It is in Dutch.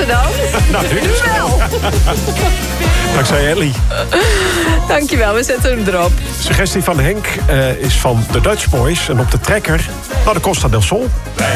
ze dan? Nou, nu Nu wel. Dankzij Ellie. Dankjewel, we zetten hem erop. Suggestie van Henk is van de Dutch Boys. En op de trekker naar de Costa del Sol.